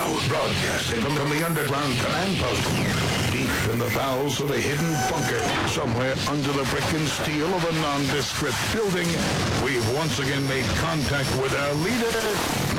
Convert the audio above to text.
Now, broadcasting from the underground command post, deep in the bowels of a hidden bunker, somewhere under the brick and steel of a nondescript building, we've once again made contact with our leader,